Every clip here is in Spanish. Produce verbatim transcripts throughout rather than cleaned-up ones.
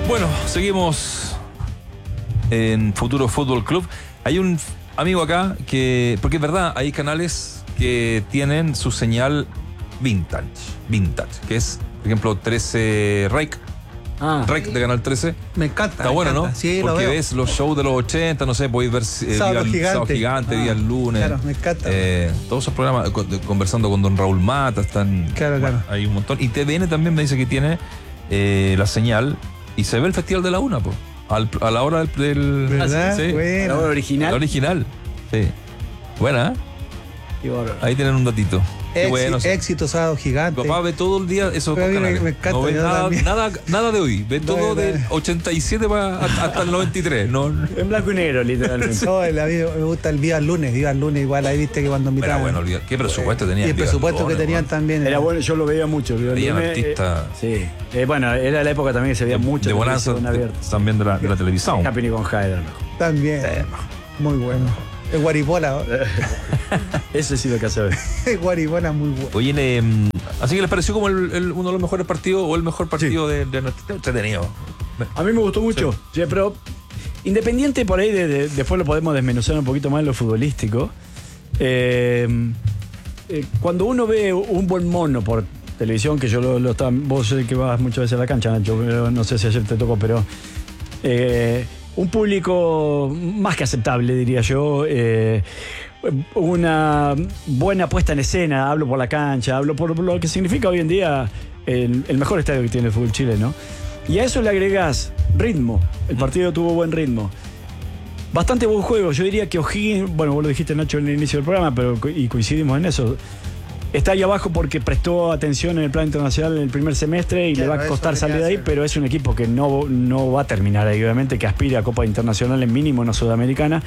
Bueno, seguimos en Futuro Fútbol Club. Hay un amigo acá que, porque es verdad, hay canales que tienen su señal vintage, vintage, que es, por ejemplo, trece Rec. Ah, Rec de Canal trece. Me encanta. Está me bueno, encanta. ¿no? Sí, porque lo veo. ves los shows de los ochenta, no sé, podéis ver eh, Sábado día, Gigante. Sábado Gigante, Ah, día lunes. claro, me encanta. Eh, todos esos programas, con- de- conversando con don Raúl Mata, están. Claro, bueno, claro. hay un montón. Y T V N también me dice que tiene eh, la señal y se ve el Festival de la Una, po, al- a la hora del. del ¿Verdad? sí, Bueno. la obra original. la original. Sí. Buena, ¿eh? Qué bárbaro. Ahí tienen un datito. Qué Éxi- bueno. sí. Éxito, Sábado Gigante. Mi papá ve todo el día esos Pero a dos mí me- canales. me encanta, no ve yo nada, también. nada, nada de hoy. Ve No, todo no, del no. ochenta y siete pa- hasta el noventa y tres. No, En blanco y negro, literalmente. No, el- a mí me gusta el Viva el Lunes, Viva el Lunes, igual ahí viste que cuando Era invitaban. bueno, olvida- ¿qué presupuesto tenía? Y el Viva presupuesto que Lunes, tenían bueno. también. Era bueno, yo lo veía mucho. el Habían lunes, artistas- eh, sí. Eh, bueno, era la época también que se veía mucho. De Bonanza, televisión abierta. también de la, de la televisión. Happy con Hyder. También. Muy bueno. El Guaripola. Ese sí lo que hace ver. El Guaripola muy bueno. Oye, le, mm, así que les pareció como el- el- uno de los mejores partidos o el mejor partido de, de nuestro entretenido. A mí me gustó mucho. Sí, pero independiente por ahí, de, de- después lo podemos desmenuzar un poquito más en lo futbolístico. Eh, eh, cuando uno ve un buen mono por televisión, que yo lo, lo estaba. Vos sé que vas muchas veces a la cancha, Nacho, pero no sé si ayer te tocó, pero. eh, un público más que aceptable, diría yo. eh, una buena puesta en escena, hablo por la cancha, hablo por lo que significa hoy en día el, el mejor estadio que tiene el fútbol chileno. Y a eso le agregas ritmo. El partido tuvo buen ritmo. Bastante buen juego. Yo diría que O'Higgins, bueno, vos lo dijiste, Nacho, en el inicio del programa, pero co- y coincidimos en eso. Está ahí abajo porque prestó atención en el plan internacional en el primer semestre y Claro, le va a eso costar quería salir de ahí, hacer. pero es un equipo que no, no va a terminar ahí, obviamente, que aspira a Copa Internacional en mínimo, no sudamericana,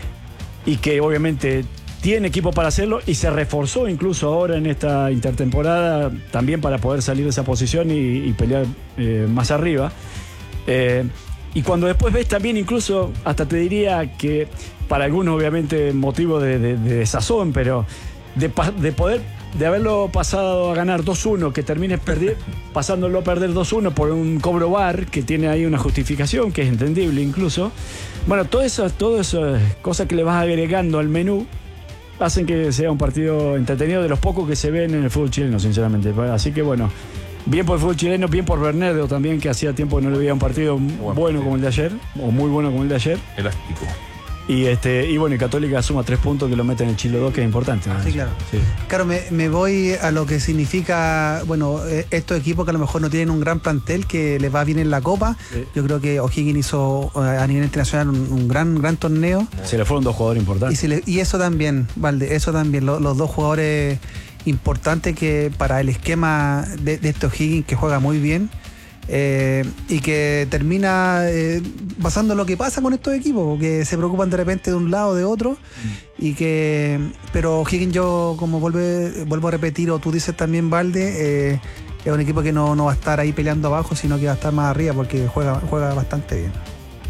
y que obviamente tiene equipo para hacerlo y se reforzó incluso ahora en esta intertemporada también para poder salir de esa posición y, y pelear eh, más arriba. Eh, y cuando después ves también incluso, hasta te diría que para algunos obviamente motivo de, de- de desazón, pero de, pa- de poder, de haberlo pasado a ganar dos uno, que termines perdi- pasándolo a perder dos uno por un cobro bar, que tiene ahí una justificación, que es entendible incluso. Bueno, todas esas, todas esas cosas que le vas agregando al menú hacen que sea un partido entretenido, de los pocos que se ven en el fútbol chileno, sinceramente. Así que bueno, bien por el fútbol chileno, bien por Bernardo también, que hacía tiempo que no le veía un partido bueno como el de ayer, o muy bueno como el de ayer. Elástico. Y este y bueno, y Católica suma tres puntos que lo mete en el Chilo dos, que es importante, ¿no? Sí, claro. Sí. Claro, me, me voy a lo que significa, bueno, eh, estos equipos que a lo mejor no tienen un gran plantel, que les va bien en la Copa. Sí. Yo creo que O'Higgins hizo eh, a nivel internacional un, un gran, gran torneo. Se le fueron dos jugadores Y, importantes. se le- y eso también, Valde, eso también, lo- los dos jugadores importantes que para el esquema de, de este O'Higgins, que juega muy bien, eh, y que termina eh, pasando lo que pasa con estos equipos, que se preocupan de repente de un lado o de otro, y que, pero O'Higgins, yo como vuelve, vuelvo a repetir, o tú dices también, Valde, eh, es un equipo que no, no va a estar ahí peleando abajo, sino que va a estar más arriba, porque juega, juega bastante bien.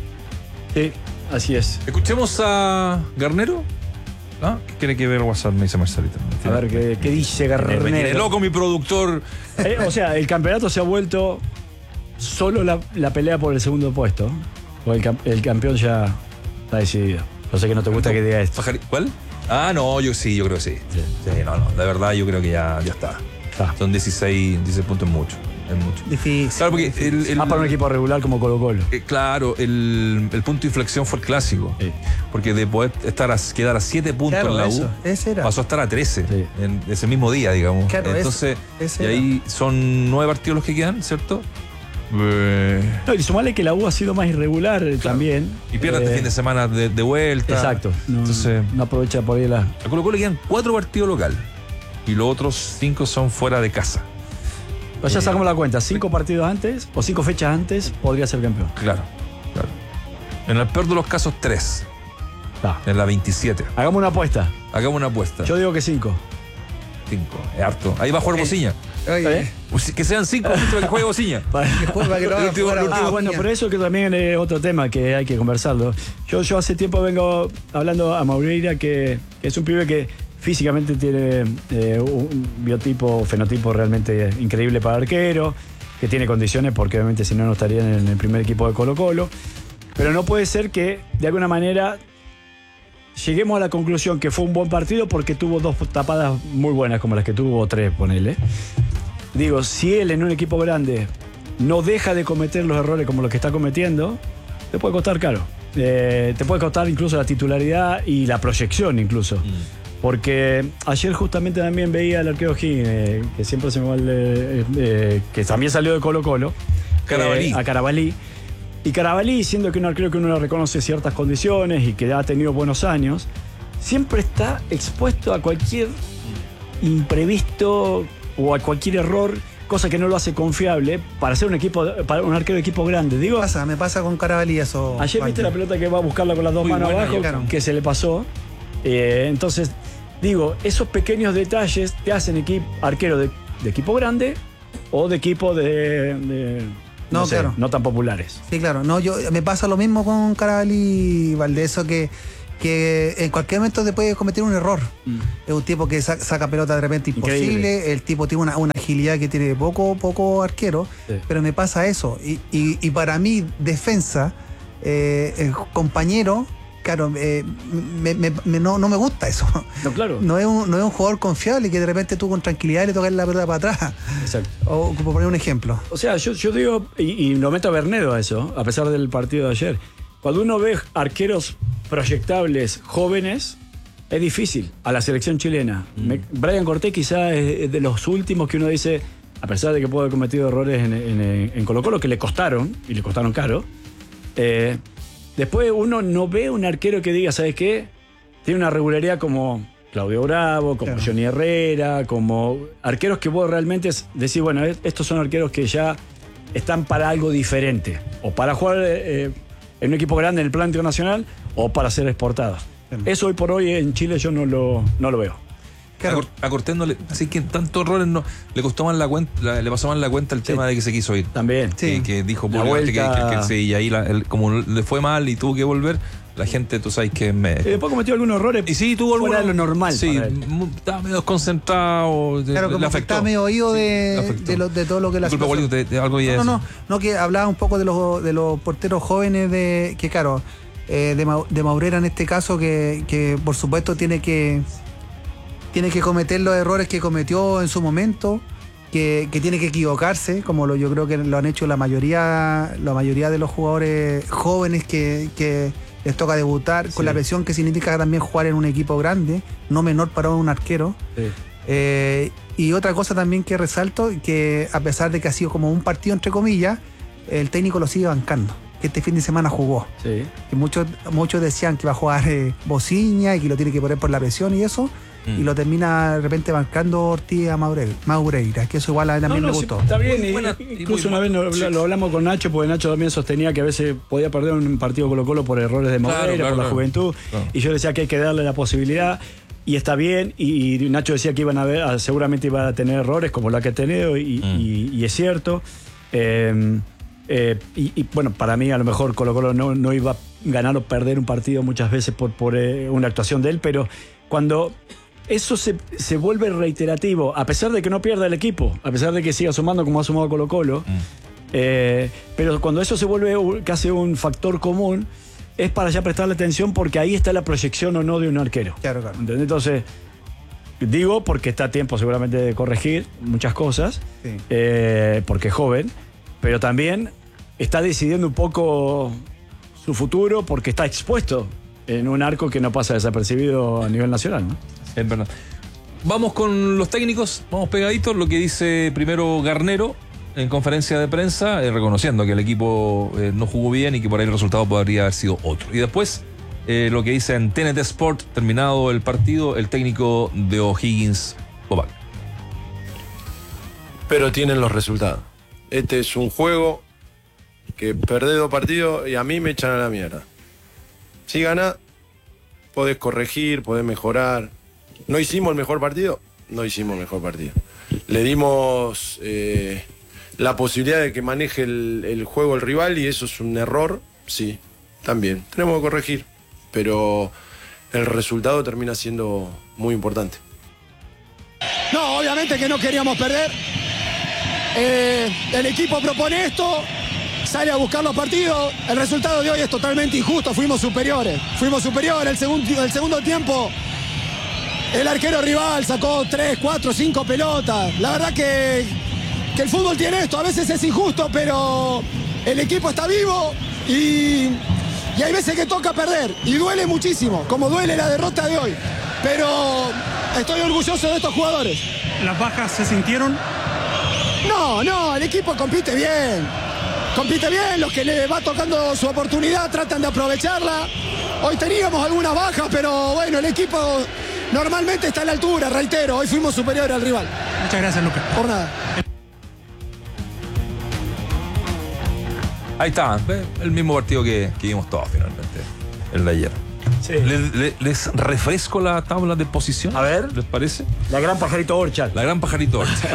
Sí, así es. Escuchemos a Garnero. ¿Ah? ¿Qué quiere que ver WhatsApp? Me dice Marcelita. A ver qué, qué dice Me tiene Garnero. loco mi productor. Eh, o sea, el campeonato se ha vuelto solo la, la pelea por el segundo puesto. O el, cam- el campeón ya está decidido. No sé que no te gusta que diga esto. Pajari- ¿Cuál? Ah, no, yo sí, yo creo que sí. Sí, no, no. De verdad, yo creo que ya, ya está. Está. Son dieciséis, dieciséis puntos es mucho. Es mucho. Difícil. Claro, porque el, el- Más para un equipo regular como Colo Colo. eh, claro, el, el punto de inflexión fue el clásico. Sí. Porque de poder estar a, quedar a siete puntos Claro, en la U, eso, ese era. pasó a estar a trece Sí. en ese mismo día, digamos. Claro, Entonces, ese- ese y ahí son nueve partidos los que quedan, ¿cierto? Eh, No, y sumarle que la U ha sido más irregular eh, también. y pierde este Eh, fin de semana de, de vuelta. Exacto. No, Entonces, no aprovecha por ahí la. a Colo Colo le quedan cuatro partidos local y los otros cinco son fuera de casa. O sea, Eh, sacamos la cuenta. Cinco partidos antes o cinco fechas antes podría ser campeón. Claro, claro. En el peor de los casos, tres. Está. En la veintisiete. Hagamos una apuesta. Hagamos una apuesta. Yo digo que cinco. Cinco. Es harto. Ahí va a jugar Bociña. Oye, ¿Eh? Pues que sean cinco minutos para que juegue Bociña. Para- que juega, que lo haga El último- fuera, el último- Ah, bueno, pero eso que también es otro tema que hay que conversarlo. Yo, yo hace tiempo vengo hablando a Maureira, que, que es un pibe que físicamente tiene eh, un biotipo, fenotipo realmente increíble para arquero. que tiene condiciones, porque obviamente si no, no estaría en el primer equipo de Colo-Colo. Pero no puede ser que, de alguna manera, lleguemos a la conclusión que fue un buen partido porque tuvo dos tapadas muy buenas, como las que tuvo tres, ponele. Digo, si él en un equipo grande no deja de cometer los errores como los que está cometiendo, te puede costar caro. Eh, te puede costar incluso la titularidad y la proyección incluso. Mm. Porque ayer justamente también veía al arquero Higgins, eh, que siempre se me va el... Eh, eh, que también salió de Colo-Colo. Carabalí. Eh, a Carabalí. Y Carabalí, siendo que uno creo que uno le reconoce ciertas condiciones y que ha tenido buenos años, siempre está expuesto a cualquier imprevisto o a cualquier error, cosa que no lo hace confiable para ser un equipo, para un arquero de equipo grande. Digo, Me pasa, me pasa con Carabalí eso. ayer viste la pelota que va a buscarla con las dos Muy manos buena, abajo, claro. que se le pasó. Eh, entonces, digo, esos pequeños detalles te hacen equipo, arquero de, de equipo grande o de equipo de, de no, No, sé, claro. no tan populares. Sí, claro. No, yo, me pasa lo mismo con Carabalí, Valdeso, que, que en cualquier momento te puede cometer un error. Mm. Es un tipo que saca, saca pelota de repente imposible. Increíble. El tipo tiene una, una agilidad que tiene poco, poco arquero, sí. Pero me pasa eso. Y, y, y para mí, defensa, eh, el compañero... Claro, eh, me, me, me, no, no me gusta eso. No, claro. No es, un, no es un jugador confiable que de repente tú con tranquilidad le tocas la pelota para atrás. Exacto. O por poner un ejemplo. O sea, yo, yo digo, y, y lo meto a Bernedo a eso, a pesar del partido de ayer. Cuando uno ve arqueros proyectables jóvenes, es difícil. A la selección chilena. Mm. Me, Brian Cortés quizás es de los últimos que uno dice, a pesar de que puede haber cometido errores en, en, en Colo-Colo, que le costaron, y le costaron caro, eh, después uno no ve un arquero que diga, ¿sabes qué? Tiene una regularidad como Claudio Bravo, como claro. Johnny Herrera, como arqueros que vos realmente decís, bueno, estos son arqueros que ya están para algo diferente. O para jugar eh, en un equipo grande en el plan internacional, o para ser exportados. Claro. Eso hoy por hoy en Chile yo no lo, no lo veo. Claro. A Cortés no le, así que tantos errores no le costó más la cuenta, la, le pasó más la cuenta el sí. tema de que se quiso ir. También. Sí. Que, que dijo la vuelta... que, que, que, que sí, y ahí la, el, como le fue mal y tuvo que volver, la gente, tú sabes que me. Y después cometió algunos errores. Y sí, tuvo fuera algunos, de lo normal. Sí, estaba medio desconcentrado. Claro, como que estaba medio oído de, de, lo, de todo lo que la Disculpa, Walito, de, de algo ya no, no, no, no, que hablaba un poco de los, de los porteros jóvenes de que claro, eh, de, Ma, de Maurera en este caso, que, que por supuesto tiene que. Tiene que cometer los errores que cometió en su momento, que, que tiene que equivocarse, como lo, yo creo que lo han hecho la mayoría, la mayoría de los jugadores jóvenes que, que les toca debutar, sí. Con la presión que significa también jugar en un equipo grande, no menor para un arquero. Sí. Eh, y otra cosa también que resalto, que a pesar de que ha sido como un partido entre comillas, el técnico lo sigue bancando. Que este fin de semana jugó. Sí. Y muchos, muchos decían que va a jugar eh, Bociña y que lo tiene que poner por la presión y eso. Y lo termina de repente bancando Ortiz a Maureira, que eso igual a él también no, no, me gustó. Sí, está bien, y, buena, incluso una vez lo, lo hablamos con Nacho, porque Nacho también sostenía que a veces podía perder un partido Colo-Colo por errores de Maureira, claro, claro, por la claro. juventud, claro. Y yo decía que hay que darle la posibilidad, y está bien, y, y Nacho decía que iban a ver, seguramente iba a tener errores como la que ha tenido, y, mm. y, y es cierto. Eh, eh, y, y bueno, para mí a lo mejor Colo-Colo no, no iba a ganar o perder un partido muchas veces por, por eh, una actuación de él, pero cuando... Eso se, se vuelve reiterativo, a pesar de que no pierda el equipo, a pesar de que siga sumando como ha sumado Colo-Colo. Mm. Eh, pero cuando eso se vuelve casi un factor común, es para ya prestarle atención porque ahí está la proyección o no de un arquero. Claro, claro. ¿Entendés? Entonces, digo porque está a tiempo seguramente de corregir muchas cosas, sí. eh, porque es joven, pero también está decidiendo un poco su futuro porque está expuesto en un arco que no pasa desapercibido a nivel nacional, ¿no? Es verdad. Vamos con los técnicos, vamos pegaditos. Lo que dice primero Garnero en conferencia de prensa, eh, reconociendo que el equipo eh, no jugó bien y que por ahí el resultado podría haber sido otro. Y después eh, lo que dice en T N T Sport, terminado el partido, el técnico de O'Higgins, Bobal. Pero tienen los resultados. Este es un juego que perdés dos partidos y a mí me echan a la mierda. Si ganás, podés corregir, podés mejorar. ¿No hicimos el mejor partido? No hicimos el mejor partido. Le dimos eh, la posibilidad de que maneje el, el juego el rival y eso es un error, sí, también. Tenemos que corregir, pero el resultado termina siendo muy importante. No, obviamente que no queríamos perder. Eh, el equipo propone esto, sale a buscar los partidos. El resultado de hoy es totalmente injusto. Fuimos superiores. Fuimos superiores. El, segun, el segundo tiempo, el arquero rival sacó tres, cuatro, cinco pelotas. La verdad que, que el fútbol tiene esto. A veces es injusto, pero el equipo está vivo y, y hay veces que toca perder. Y duele muchísimo, como duele la derrota de hoy. Pero estoy orgulloso de estos jugadores. ¿Las bajas se sintieron? No, no, el equipo compite bien. Compite bien, los que le va tocando su oportunidad tratan de aprovecharla. Hoy teníamos algunas bajas, pero bueno, el equipo normalmente está a la altura, reitero. Hoy fuimos superiores al rival. Muchas gracias, Lucas. Por nada. Ahí está, ¿ves? El mismo partido que, que vimos todos finalmente, el de ayer. Sí. ¿Les, les, les refresco la tabla de posición? A ver. ¿Les parece? La gran pajarito Orchard. La gran pajarito Orchard.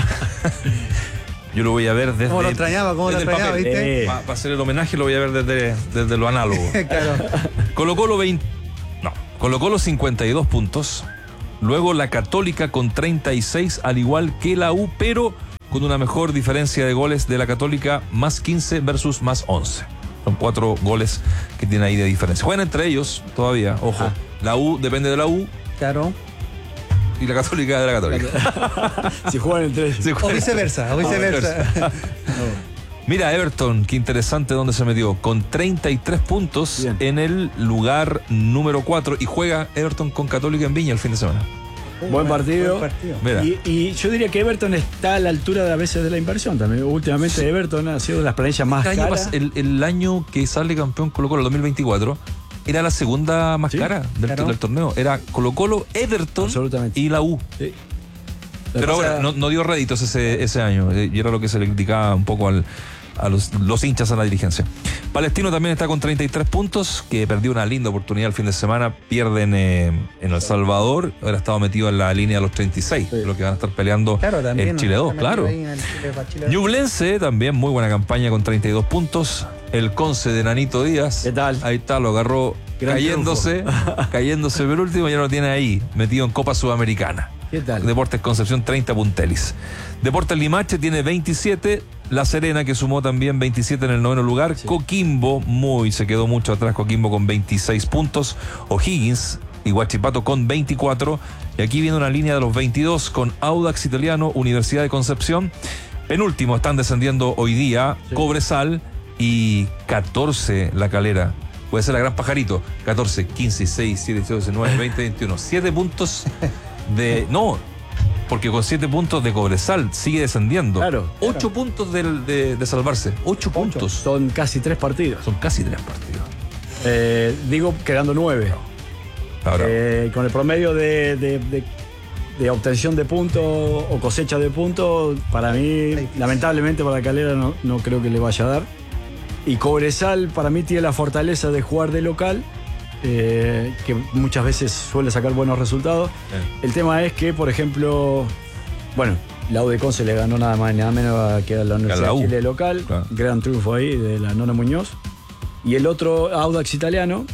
Yo lo voy a ver desde... ¿Cómo lo extrañaba? ¿Cómo lo desde el extrañaba, papel. viste? Eh. Para pa hacer el homenaje lo voy a ver desde, desde lo análogo. Claro. Colo Colo veinte... No, Colo Colo cincuenta y dos puntos. Luego la Católica con treinta y seis, al igual que la U, pero con una mejor diferencia de goles de la Católica, más quince versus más once. Son cuatro goles que tiene ahí de diferencia. Juegan entre ellos todavía, ojo. Ah. La U depende de la U Claro. y la Católica de la Católica. Si juegan entre ellos. Sí, O viceversa, o viceversa. Mira, Everton, qué interesante dónde se metió, con treinta y tres puntos. Bien. En el lugar número cuatro, y juega Everton con Católica en Viña el fin de semana. Buen partido. Buen partido. Mira. Y, y yo diría que Everton está a la altura de a veces de la inversión también. Últimamente Everton ha sido de las planillas más El año, caras. pas- el, el año que sale campeón Colo Colo, el dos mil veinticuatro, era la segunda más Sí, cara del, claro. del torneo. Era Colo Colo, Everton Absolutamente. y la U. Sí. Pero Pasa- ahora no, no dio réditos ese, ese año, eh, y era lo que se le criticaba un poco al, a los, los hinchas a la dirigencia. Palestino también está con treinta y tres puntos, que perdió una linda oportunidad el fin de semana. Pierden eh, en El Salvador, ahora estaba metido en la línea de los treinta y seis, Sí. lo que van a estar peleando Claro, también. en Chile dos, Está claro. metido ahí en el Chile para Chile dos. Ñublense también, muy buena campaña con treinta y dos puntos. El Conce de Nanito Díaz. ¿Qué tal? Ahí está, lo agarró Gran cayéndose, cayéndose, pero último ya lo tiene ahí, metido en Copa Sudamericana. ¿Qué tal? Deportes Concepción, treinta puntelis. Deportes Limache tiene veintisiete. La Serena, que sumó también veintisiete en el noveno lugar. Sí. Coquimbo, muy, se quedó mucho atrás Coquimbo con veintiséis puntos. O'Higgins y Huachipato con veinticuatro. Y aquí viene una línea de los veintidós con Audax Italiano, Universidad de Concepción. Penúltimo, están descendiendo hoy día Sí. Cobresal y catorce La Calera. Puede ser la Gran Pajarito. catorce, quince, dieciséis, diecisiete, dieciocho, diecinueve, veinte, veintiuno. siete puntos de... No, porque con siete puntos de Cobresal sigue descendiendo. Claro, ocho puntos del- de, de salvarse. ocho puntos. Son casi tres partidos. Son casi tres partidos. Eh, digo, quedando nueve. Ahora, Eh, con el promedio de, de- de- de obtención de puntos o cosecha de puntos, para mí, lamentablemente para Calera no, no creo que le vaya a dar. Y Cobresal para mí tiene la fortaleza de jugar de local, eh, que muchas veces suele sacar buenos resultados. eh, El tema es que, por ejemplo, bueno, la U de Conce le ganó nada más y nada menos que a la Universidad la U. de Chile local. Claro. Gran triunfo ahí de la Nona Muñoz. Y el otro, Audax Italiano.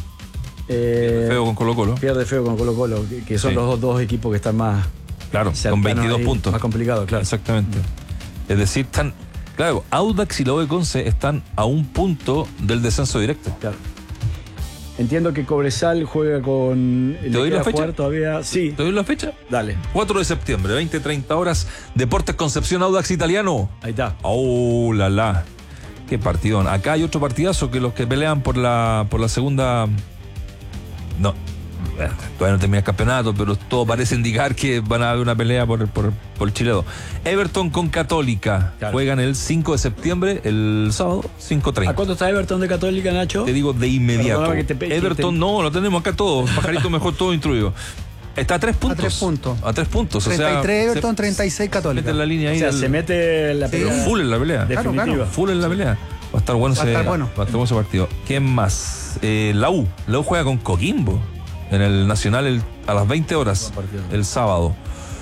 eh, feo con Colo Colo. Pierde feo con Colo Colo, que, que son Sí. los dos, dos equipos que están más Claro, con cercanos veintidós ahí, puntos. Más complicado, claro. Exactamente. Es decir, están... Claro, Audax y la U de Conce están a un punto del descenso directo. Claro. Entiendo que Cobresal juega con. ¿Te doy la fecha? Todavía. Sí, ¿Te doy la fecha? dale. cuatro de septiembre, veinte treinta horas, Deportes Concepción, Audax Italiano. Ahí está. Oh, la la. Qué partidón. Acá hay otro partidazo que los que pelean por la por la segunda. No, bueno, todavía no termina el campeonato, pero todo parece indicar que van a haber una pelea por, por, por el Chile dos. Everton con Católica. Claro. Juegan el cinco de septiembre, el sábado, cinco ¿A treinta. cuánto está Everton de Católica, Nacho? Te digo de inmediato. Perdóname que te pe- que Everton, te- no, lo tenemos acá todo. Pajarito mejor todo instruido. Está a tres puntos. tres puntos. A tres puntos. O sea, treinta y tres Everton, se- treinta y seis Católica. Mete en la línea O ahí. sea, del- se mete la Sí. pero pelea full en la pelea. Claro, definitiva. claro. Full en la pelea. Va a estar bueno, Va a ese, estar bueno. va a estar bueno ese partido. ¿Quién más? Eh, la U. La U juega con Coquimbo en el Nacional el- a las veinte horas Buen partido. el sábado.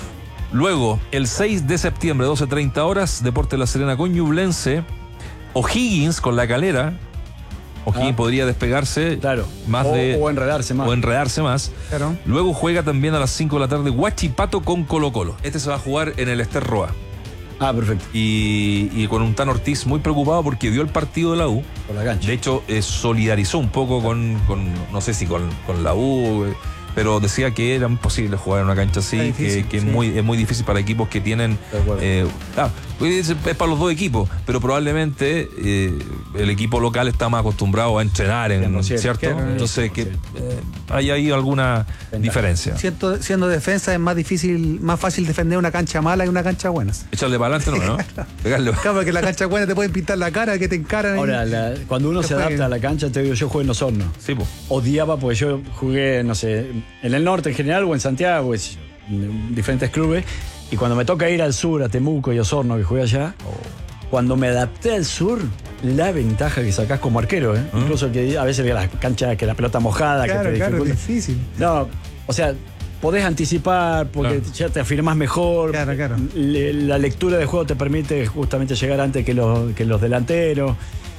Luego, el seis de septiembre, doce treinta horas, Deportes La Serena con Ñublense. O'Higgins con La Calera. O'Higgins Ah. podría despegarse Claro. más o, de, o enredarse más. o enredarse más. Claro. Luego juega también a las cinco de la tarde Huachipato con Colo Colo. Este se va a jugar en el Ester Roa. Ah, perfecto. Y, y con un Tan Ortiz muy preocupado porque vio el partido de la U. Por la cancha. De hecho, eh, solidarizó un poco con, con, no sé si con, con la U, eh, pero decía que era imposible jugar en una cancha así, Es difícil, que, que sí. es, muy, es muy difícil para equipos que tienen... De acuerdo. eh, ah, es, es para los dos equipos, pero probablemente eh, el equipo local está más acostumbrado a entrenar, en, cien por ciento, ¿cierto? claro, Entonces, que cien por ciento. eh, hay ahí alguna diferencia. Siendo, siendo defensa es más difícil, más fácil defender una cancha mala que una cancha buena. Echarle para adelante, no, ¿no? Pegarle. Claro, que la cancha buena te pueden pintar la cara, que te encaran ahí. Ahora, la- cuando uno Que se adapta jueguen. a la cancha, te digo, yo jugué en Osorno. Sí, pues. Odiaba porque yo jugué, no sé, en el norte en general o en Santiago, qué sé yo, en diferentes clubes. Y cuando me toca ir al sur, a Temuco y Osorno, que jugué allá, cuando me adapté al sur, la ventaja que sacás como arquero, ¿eh? ¿Ah? Incluso que a veces veía las canchas que la pelota mojada, Claro, que te claro, dificulta. difícil. No, o sea, podés anticipar porque Claro. ya te afirmás mejor. Claro, claro. Le- la lectura de juego te permite justamente llegar antes que los, que los delanteros.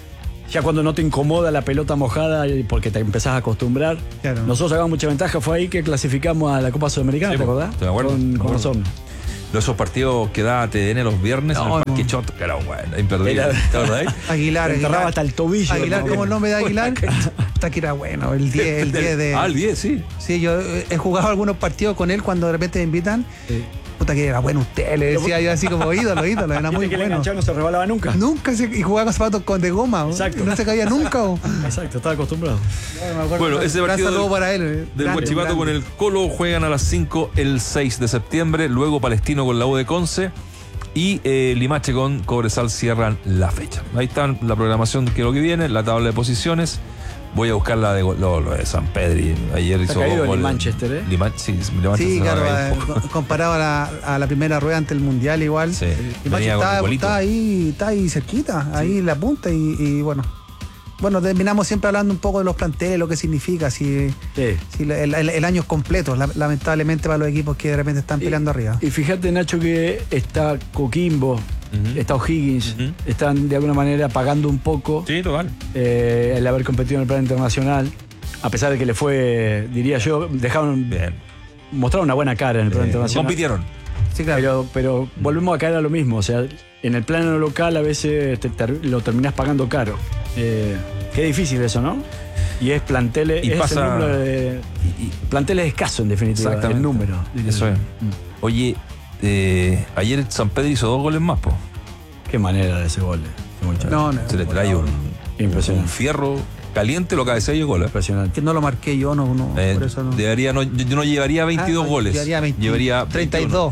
Ya cuando no te incomoda la pelota mojada y porque te empezás a acostumbrar. Claro. Nosotros sacamos mucha ventaja. Fue ahí que clasificamos a la Copa Sudamericana, Sí, ¿te po, acordás? estoy de acuerdo, Con, de con acuerdo. Osorno. Esos partidos que da T D N los viernes en No, el Parque no. Choto, que era bueno, imperdible. Era- ¿Te acordás? Aguilar, Te enterraba Aguilar. hasta el tobillo. Aguilar, ¿no? como el nombre de Aguilar, hasta que era bueno, el diez, el diez de... Ah, el diez, sí. Sí, yo eh, he jugado algunos partidos con él cuando de repente me invitan. Sí. Puta que era bueno usted, le decía yo así como ídolo, ídolo, era muy Viste que el bueno. enganchado no se rebalaba nunca. Nunca se, y jugaba con zapatos con de goma, ¿o? Exacto. No se caía nunca. ¿o? Exacto, estaba acostumbrado. No, me acuerdo. Bueno, ese Gran partido saludo del- para él. eh. Del Grande, Huachipato grande. con el Colo juegan a las cinco el seis de septiembre, luego Palestino con la U de Conce y eh, Limache con Cobresal cierran la fecha. Ahí está la programación que lo que viene, la tabla de posiciones. Voy a buscar la de, gol- lo, lo de San Pedri. Ayer Está hizo caído el gol- Manchester, ¿eh? Liman- sí, Limache Sí, se va a claro, caer un eh, poco. co- comparado a la, a la primera rueda ante el Mundial igual. Sí, Y Macho venía con está, igualito. está ahí, está ahí cerquita, ahí en la punta y, y bueno. Bueno, terminamos siempre hablando un poco de los planteles, lo que significa, si, Sí. si el, el- el año es completo, la- lamentablemente para los equipos que de repente están peleando arriba. Y fíjate, Nacho, que está Coquimbo, Ujú. está O'Higgins, Ujú. están de alguna manera pagando un poco Sí, total. eh, el haber competido en el plano internacional, a pesar de que le fue, diría yo, dejaron, Bien. mostraron una buena cara en el plano Eh, internacional. compitieron. Sí, claro. Pero, pero volvemos a caer a lo mismo, o sea, en el plano local a veces te ter- lo terminás pagando caro. Eh, qué difícil eso, ¿no? Y es planteles, Y es pasa- el número de Y- y- planteles escaso en definitiva, Exactamente. el número. Eso es. Mm. Oye, eh, ayer San Pedro hizo dos goles más, po. Qué manera de ese gol. ese muchacho. No, no, Se le trae un, Impresionante. un fierro caliente, lo cabecea y gol. Impresionante. que no lo marqué yo, no, no Eh, por eso no. debería, no, yo yo no llevaría veintidós Ah, goles. Llevaría veinte, Llevaría treinta y dos.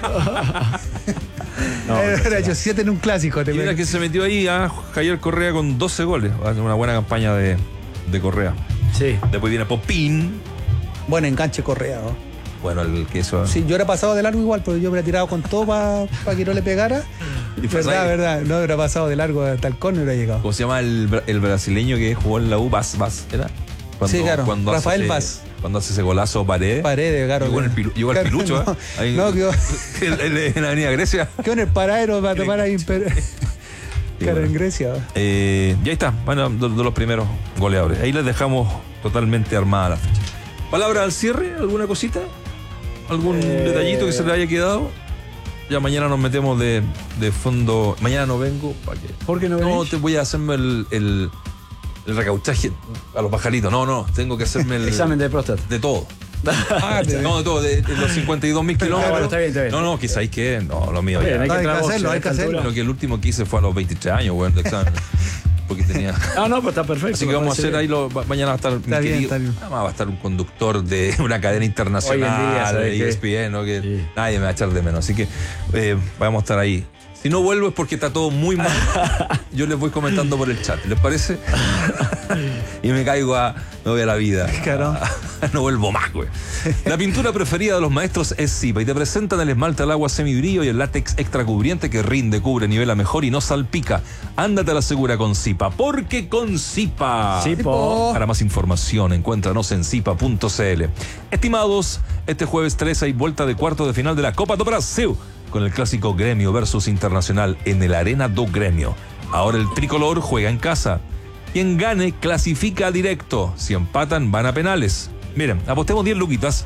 No, Era hecho siete en un clásico. Te Y mira pego. que se metió ahí a Javier Correa con doce goles. Va a ser una buena campaña de, de Correa. sí. Después viene Popín. Buen enganche Correa, ¿no? Bueno, el que eso. Sí, yo era pasado de largo igual, pero yo me hubiera tirado con todo para que no le pegara. Y fue Verdad, ahí. verdad. No hubiera pasado de largo hasta el córner hubiera llegado. ¿Cómo se llama el, bra- el brasileño que jugó en la U? Vaz, Vaz, ¿era? Sí, claro. hace Rafael ese- Vaz. Cuando hace ese golazo Paredes. Paredes, claro. Llegó, en el pilu- llegó al Claro, pilucho, no, ¿eh? Ahí- no, quedó, en, en- en la Avenida Grecia. quedó en el paradero para tomar ahí. Pero, claro, bueno. en Grecia. Eh, ya está, bueno, de, de los primeros goleadores. Ahí les dejamos totalmente armada la fecha. ¿Palabra al cierre? ¿Alguna cosita? ¿Algún Eh, detallito que se le haya quedado? Ya mañana nos metemos de, de fondo. Mañana no vengo. ¿Para qué? ¿Por qué no No, venís? te voy a hacerme el, el, el recauchaje a los pajaritos. No, no, tengo que hacerme el. Examen de próstata. De todo. Ah, de- No, de todo, de, de los cincuenta y dos mil kilómetros. bueno, está bien, está bien. No, no, quizá hay que. No, lo mío Bien, ya. hay que Hay que entrar a boxe hacerlo, a hay esta que hacerlo. altura. Lo que el último que hice fue a los veintitrés años, güey, de examen. Porque tenía. Ah, no, pero está perfecto. Así que me vamos a parece hacer ahí, bien. lo, va- mañana va a estar mi Está bien, querido- está bien. Ah, va a estar un conductor de una cadena internacional, Hoy en día, ¿sabes de qué? E S P N, ¿no? Que Sí. nadie me va a echar de menos. Así que eh, vamos a estar ahí. Si no vuelvo es porque está todo muy mal. Yo les voy comentando por el chat, ¿les parece? Y me caigo a. Me voy a la vida. Claro. No vuelvo más, güey. La pintura preferida de los maestros es Zipa y te presentan el esmalte al agua semibrillo y el látex extra cubriente que rinde, cubre, nivela mejor y no salpica. Ándate a la segura con Zipa, porque con Zipa. Sí, po. Para más información, encuéntranos en zipa punto c l. Estimados, este jueves tres hay vuelta de cuarto de final de la Copa do Brasil con el clásico Gremio versus Internacional en el Arena do Gremio. Ahora el tricolor juega en casa. Quien gane clasifica directo. Si empatan, van a penales. Miren, apostemos diez luquitas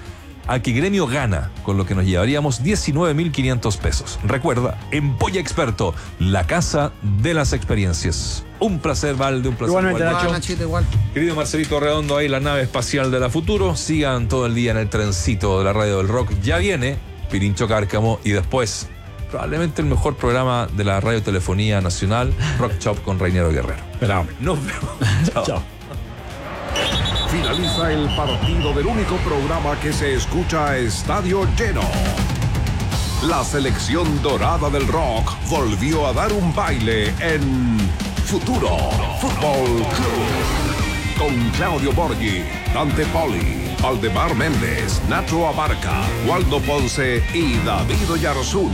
a que Gremio gana, con lo que nos llevaríamos diecinueve mil quinientos pesos. Recuerda, en Polla Experto, la casa de las experiencias. Un placer, Valde, un placer. Igualmente, Walter. Nacho. Ah, Nachito, igual. Querido Marcelito Redondo, ahí la nave espacial de la Futuro. Sigan todo el día en el trencito de la radio del rock. Ya viene Pirincho Cárcamo y después probablemente el mejor programa de la radiotelefonía nacional, Rock Shop con Reinero Guerrero. Esperamos. Nos vemos. Chao. Chao. Finaliza el partido del único programa que se escucha a estadio lleno. La selección dorada del rock volvió a dar un baile en Futuro Fútbol Club. Con Claudio Borghi, Dante Poli, Aldemar Méndez, Nacho Abarca, Waldo Ponce y David Oyarzún.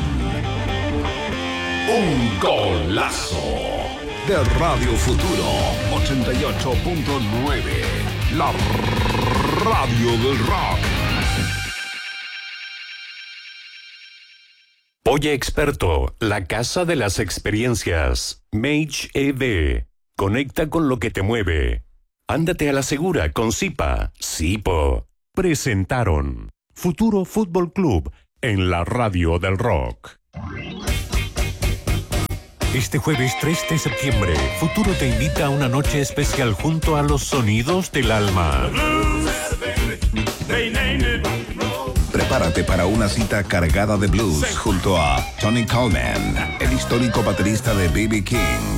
Un golazo de Radio Futuro ochenta y ocho punto nueve. La radio del rock. Polla Experto, la casa de las experiencias. Mage E D. Conecta con lo que te mueve. Ándate a la segura con Zipa. Zipo. Presentaron Futuro Fútbol Club en la radio del rock. Este jueves tres de septiembre, Futuro te invita a una noche especial junto a los sonidos del alma. Prepárate para una cita cargada de blues junto a Tony Coleman, el histórico baterista de B B King.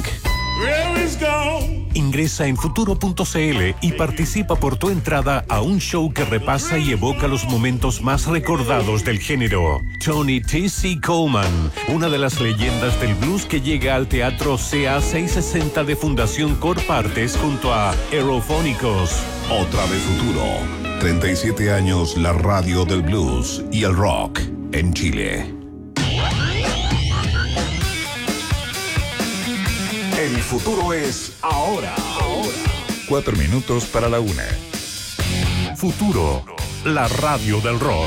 Ingresa en futuro punto c l y participa por tu entrada a un show que repasa y evoca los momentos más recordados del género. Tony T C Coleman, una de las leyendas del blues que llega al Teatro C A seiscientos sesenta de Fundación Corpartes junto a Aerofónicos. Otra de Futuro. treinta y siete años la radio del blues y el rock en Chile. El futuro es ahora. Ahora. Cuatro minutos para la una. Futuro, la radio del rock.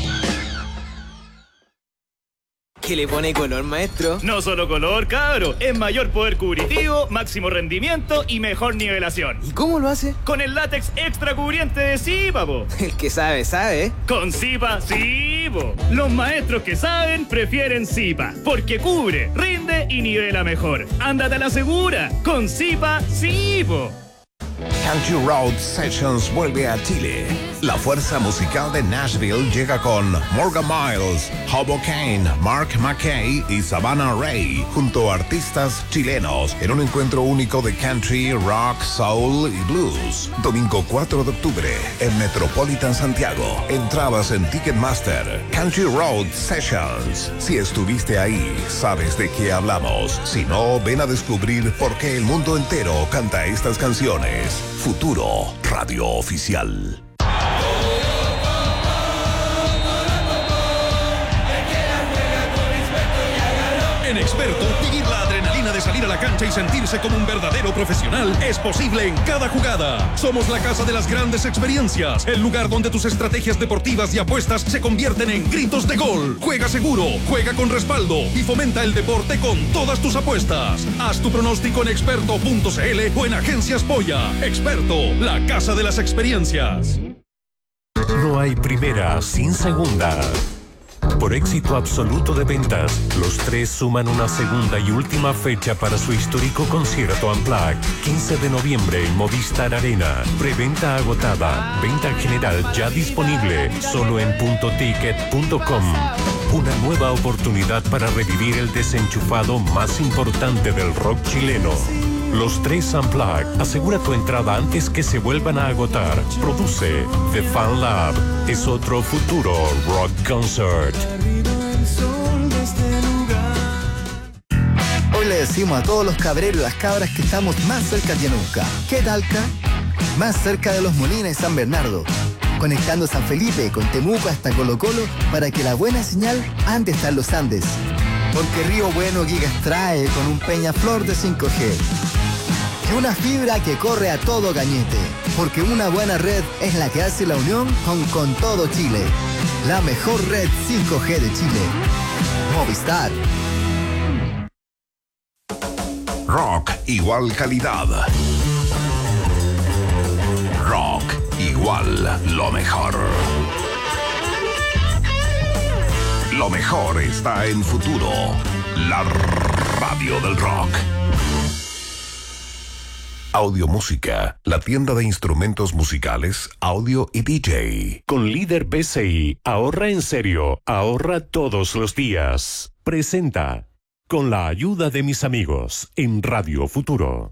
¿Qué le pone color, maestro? No solo color, cabro. Es mayor poder cubritivo, máximo rendimiento y mejor nivelación. ¿Y cómo lo hace? Con el látex extra cubriente de Zipa, po. El que sabe, sabe. Con Zipa, sí, po. Los maestros que saben prefieren Zipa, porque cubre, rinde y nivela mejor. Ándate a la segura. Con Zipa, sí, po. Country Road Sessions vuelve a Chile. La fuerza musical de Nashville llega con Morgan Miles, Hobo Kane, Mark McKay y Savannah Ray, junto a artistas chilenos, en un encuentro único de country, rock, soul y blues. Domingo cuatro de octubre, en Metropolitan Santiago. Entradas en Ticketmaster. Country Road Sessions. Si estuviste ahí, sabes de qué hablamos. Si no, ven a descubrir por qué el mundo entero canta estas canciones. Futuro, radio oficial. En Experto, vivir la adrenalina de salir a la cancha y sentirse como un verdadero profesional es posible en cada jugada. Somos la casa de las grandes experiencias, el lugar donde tus estrategias deportivas y apuestas se convierten en gritos de gol. Juega seguro, juega con respaldo y fomenta el deporte con todas tus apuestas. Haz tu pronóstico en experto punto c l o en Agencias Polla. Experto, la casa de las experiencias. No hay primera sin segunda. Por éxito absoluto de ventas, los tres suman una segunda y última fecha para su histórico concierto Unplugged, quince de noviembre en Movistar Arena. Preventa agotada, venta general ya disponible, solo en punto ticket punto com. Una nueva oportunidad para revivir el desenchufado más importante del rock chileno. Los tres Unplugged. Asegura tu entrada antes que se vuelvan a agotar. Produce The Fan Lab. Es otro futuro rock concert. Hoy le decimos a todos los cabreros y las cabras que estamos más cerca que nunca. ¿Qué talca? Más cerca de Los Molinos y San Bernardo. Conectando San Felipe con Temuco hasta Colo Colo para que la buena señal ande hasta los Andes. Porque Río Bueno Gigas trae con un Peñaflor de cinco G. Y una fibra que corre a todo cañete. Porque una buena red es la que hace la unión con, con todo Chile. La mejor red cinco G de Chile. Movistar. Rock igual calidad. Rock igual lo mejor. Lo mejor está en Futuro, la radio del rock. Audio Música, la tienda de instrumentos musicales, audio y D J. Con Líder B C I, ahorra en serio, ahorra todos los días. Presenta, con la ayuda de mis amigos, en Radio Futuro.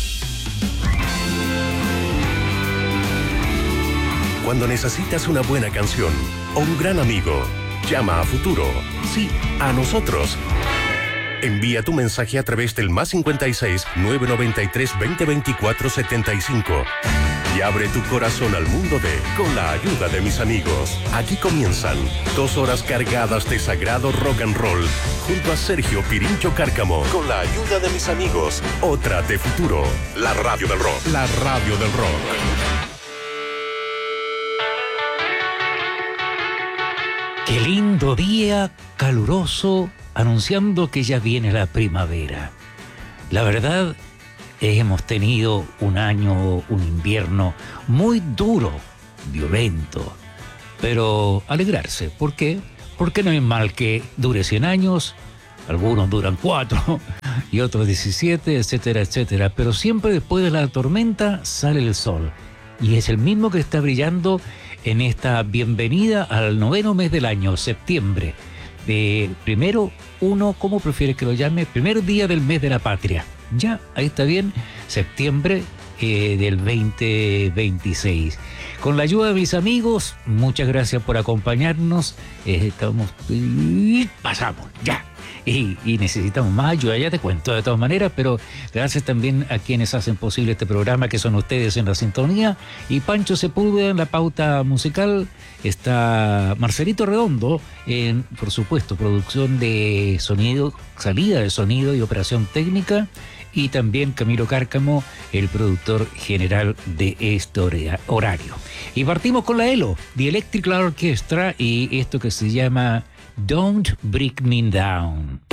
Cuando necesitas una buena canción o un gran amigo, llama a Futuro. Sí, a nosotros. Envía tu mensaje a través del más cincuenta y seis, nueve noventa y tres, veinte veinticuatro, setenta y cinco y abre tu corazón al mundo de Con la ayuda de mis amigos. Aquí comienzan dos horas cargadas de sagrado rock and roll junto a Sergio Pirincho Cárcamo. Con la ayuda de mis amigos, otra de Futuro, la radio del rock. La radio del rock. Qué lindo día, caluroso, anunciando que ya viene la primavera. La verdad, hemos tenido un año, un invierno muy duro, violento, pero alegrarse. ¿Por qué? Porque no es mal que dure cien años, algunos duran cuatro y otros diecisiete, etcétera, etcétera, pero siempre después de la tormenta sale el sol y es el mismo que está brillando en esta bienvenida al noveno mes del año, septiembre. De primero, uno, ¿cómo prefieres que lo llame? Primer día del mes de la patria. Ya, ahí está bien, septiembre eh, del veinte veintiséis. Con la ayuda de mis amigos, muchas gracias por acompañarnos. Eh, estamos... pasamos, ya. Y, y necesitamos más ayuda, ya te cuento de todas maneras, pero gracias también a quienes hacen posible este programa, que son ustedes en la sintonía. Y Pancho Sepúlveda en la pauta musical. Está Marcelito Redondo en, por supuesto, producción de sonido, salida de sonido y operación técnica. Y también Camilo Cárcamo, el productor general de este horario. Y partimos con la E L O, The Electric Light Orchestra, y esto que se llama Don't Break Me Down.